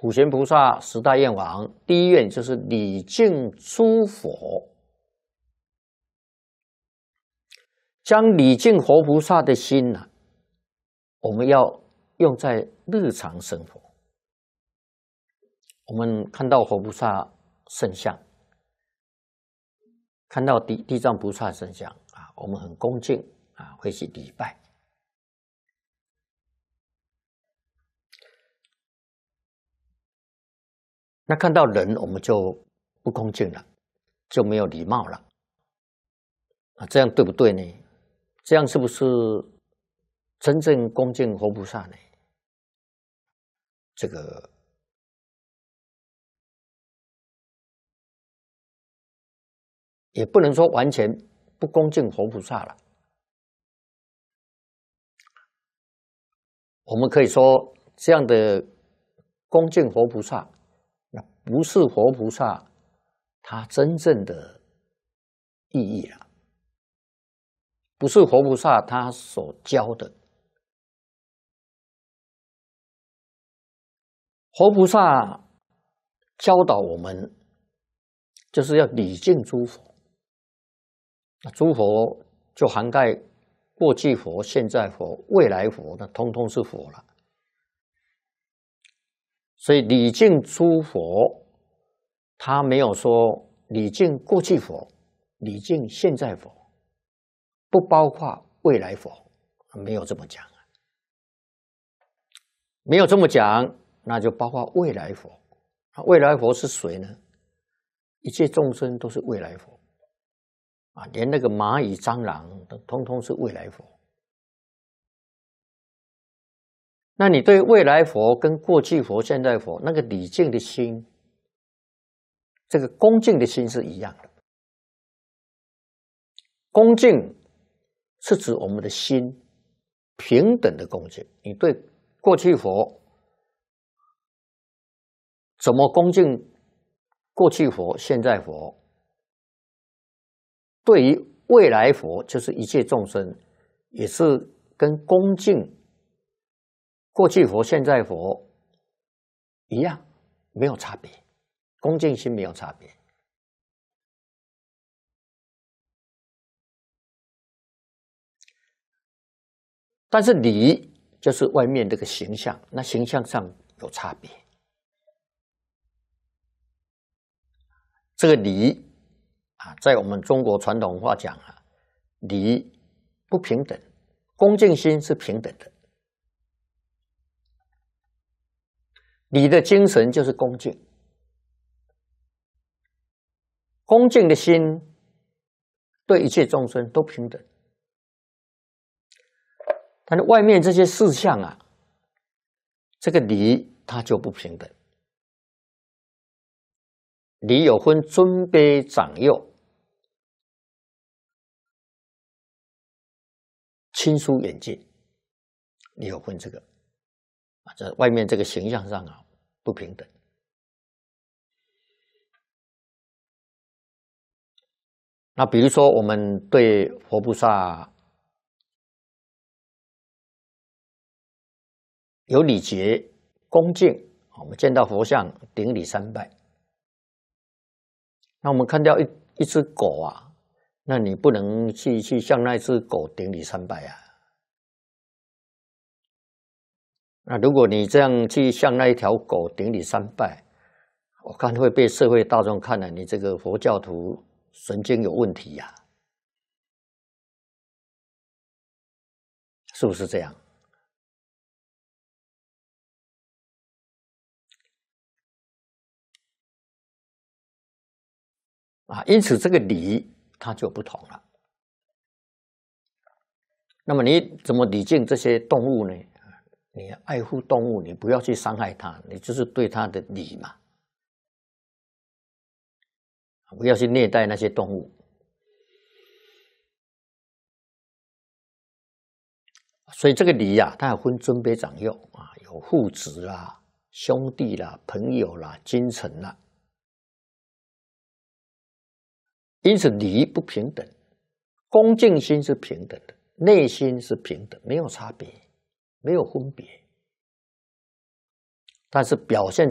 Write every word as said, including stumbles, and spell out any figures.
普贤菩萨十大愿王，第一愿就是礼敬诸佛，将礼敬活菩萨的心呢、啊，我们要用在日常生活。我们看到活菩萨圣像，看到地地藏菩萨圣像啊，我们很恭敬啊，会去礼拜。那看到人，我们就不恭敬了，就没有礼貌了啊，这样对不对呢？这样是不是真正恭敬活菩萨呢？这个也不能说完全不恭敬活菩萨了。我们可以说，这样的恭敬活菩萨，那不是活菩萨他真正的意义了，不是活菩萨他所教的。活菩萨教导我们，就是要礼敬诸佛。那诸佛就涵盖过去佛、现在佛、未来佛，那通通是佛了。所以礼敬诸佛，他没有说礼敬过去佛、礼敬现在佛，不包括未来佛，没有这么讲。没有这么讲，那就包括未来佛。未来佛是谁呢？一切众生都是未来佛。啊，连那个蚂蚁、蟑螂都通通是未来佛。那你对未来佛跟过去佛、现在佛那个礼敬的心，这个恭敬的心是一样的。恭敬是指我们的心平等的恭敬。你对过去佛怎么恭敬过去佛、现在佛？对于未来佛，就是一切众生，也是跟恭敬过去佛、现在佛一样，没有差别，恭敬心没有差别。但是礼就是外面这个形象，那形象上有差别。这个礼啊，在我们中国传统文化讲啊，礼不平等，恭敬心是平等的。礼的精神就是恭敬，恭敬的心对一切众生都平等。但是外面这些事项啊，这个礼它就不平等。礼有分尊卑长幼、亲疏远近，礼有分这个啊，在外面这个形象上啊不平等。那比如说我们对佛菩萨有礼节、恭敬，我们见到佛像顶礼三拜。那我们看到一一只狗啊，那你不能去去向那只狗顶礼三拜啊。那如果你这样去向那一条狗顶礼三拜，我看会被社会大众看了，你这个佛教徒神经有问题呀、啊，是不是这样？啊，因此这个礼它就不同了。那么你怎么礼敬这些动物呢？你爱护动物，你不要去伤害它，你就是对它的礼嘛，不要去虐待那些动物。所以这个礼呀、啊，它有分尊卑长幼啊，有父子啦、兄弟啦、朋友啦、君臣啦。因此礼不平等，恭敬心是平等的，内心是平等，没有差别，没有分别，但是表现